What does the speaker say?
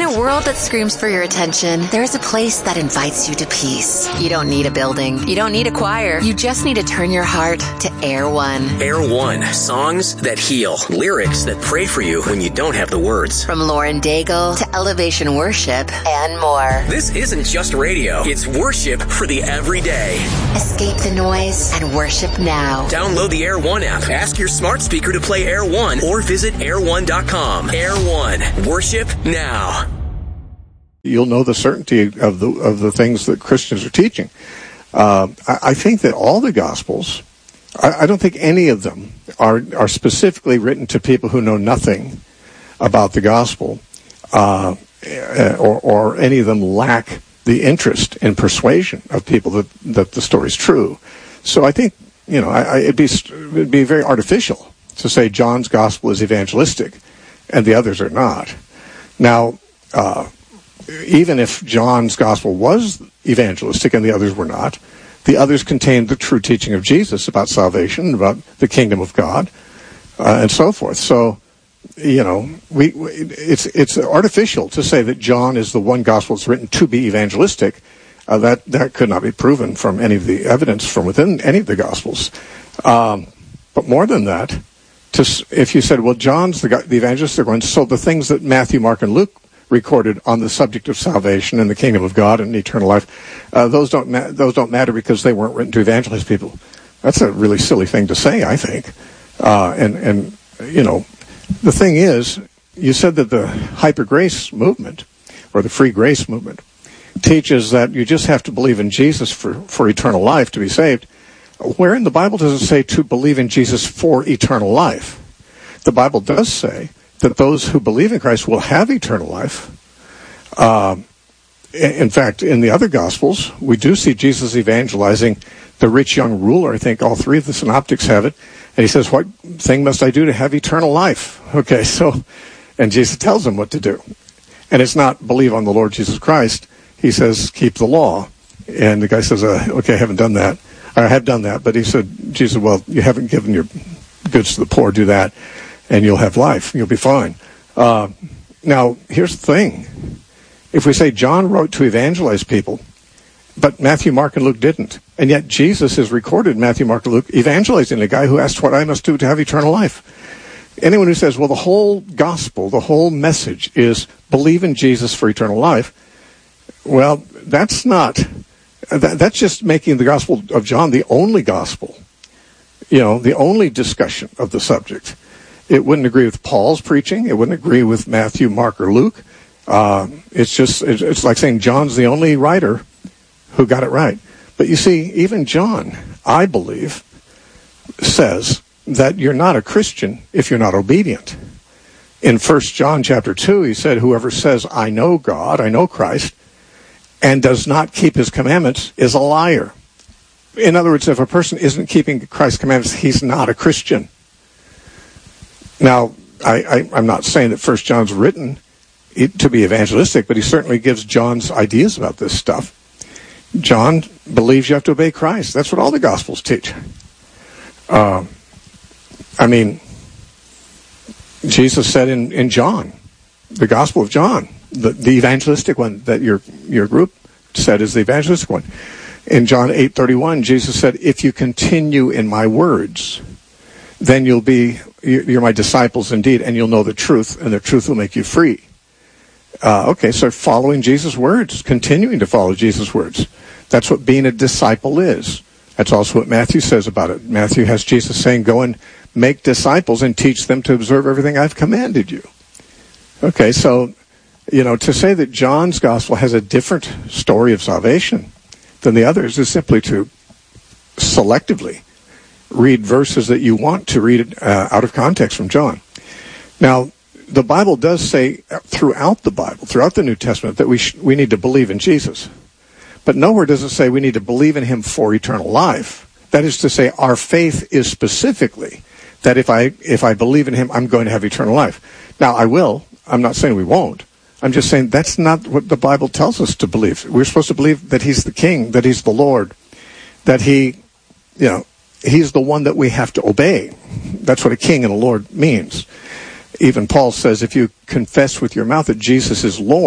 a world that screams for your attention, there is a place that invites you to peace. You don't need a building. You don't need a choir. You just need to turn your heart to Air One. Air One, songs that heal, lyrics that pray for you when you don't have the words. From Lauren Daigle to Elevation Worship and more. This isn't just radio. It's worship for the everyday. Escape the noise and worship now. Download the Air One app. Ask your smart speaker to play Air One or visit air1.com. Air One, worship now. You'll know the certainty of the things that Christians are teaching. I think that all the Gospels, I don't think any of them are specifically written to people who know nothing about the Gospel, or any of them lack the interest and persuasion of people that the story's true. So I think, it'd be very artificial to say John's Gospel is evangelistic and the others are not. Now, even if John's Gospel was evangelistic and the others were not, the others contained the true teaching of Jesus about salvation, about the kingdom of God, and so forth. So, it's artificial to say that John is the one Gospel that's written to be evangelistic. That could not be proven from any of the evidence from within any of the Gospels. But more than that, if you said, well, John's the evangelistic one, so the things that Matthew, Mark, and Luke recorded on the subject of salvation and the kingdom of God and eternal life, those don't matter because they weren't written to evangelize people. That's a really silly thing to say, I think. The thing is, you said that the hyper grace movement or the free grace movement teaches that you just have to believe in Jesus for eternal life to be saved. Where in the Bible does it say to believe in Jesus for eternal life? The Bible does say that those who believe in Christ will have eternal life. In fact, in the other Gospels, we do see Jesus evangelizing the rich young ruler. I think all three of the synoptics have it. And he says, what thing must I do to have eternal life? Okay, and Jesus tells him what to do. And it's not believe on the Lord Jesus Christ. He says, keep the law. And the guy says, okay, I haven't done that. I have done that. But he said, Jesus, well, you haven't given your goods to the poor. Do that, and you'll have life. You'll be fine. Now, here's the thing. If we say John wrote to evangelize people, but Matthew, Mark, and Luke didn't, and yet Jesus is recorded in Matthew, Mark, and Luke evangelizing a guy who asked what I must do to have eternal life. Anyone who says, well, the whole gospel, the whole message is believe in Jesus for eternal life, well, that's just making the Gospel of John the only gospel, the only discussion of the subject. It wouldn't agree with Paul's preaching. It wouldn't agree with Matthew, Mark, or Luke. It's like saying John's the only writer who got it right. But you see, even John, I believe, says that you're not a Christian if you're not obedient. In 1 John chapter 2, he said, whoever says, I know God, I know Christ, and does not keep his commandments is a liar. In other words, if a person isn't keeping Christ's commandments, he's not a Christian. Now, I'm not saying that 1 John's written to be evangelistic, but he certainly gives John's ideas about this stuff. John believes you have to obey Christ. That's what all the Gospels teach. Jesus said in John, the Gospel of John, the evangelistic one that your group said is the evangelistic one. In John 8:31, Jesus said, if you continue in my words, then you're my disciples indeed, and you'll know the truth, and the truth will make you free. So following Jesus' words, continuing to follow Jesus' words. That's what being a disciple is. That's also what Matthew says about it. Matthew has Jesus saying, go and make disciples and teach them to observe everything I've commanded you. Okay, so, to say that John's gospel has a different story of salvation than the others is simply to selectively read verses that you want to read out of context from John. Now, the Bible does say throughout the New Testament, that we need to believe in Jesus. But nowhere does it say we need to believe in him for eternal life. That is to say, our faith is specifically that if I believe in him, I'm going to have eternal life. Now, I will. I'm not saying we won't. I'm just saying that's not what the Bible tells us to believe. We're supposed to believe that he's the King, that he's the Lord, that he's the one that we have to obey. That's what a king and a Lord means. Even Paul says if you confess with your mouth that Jesus is Lord,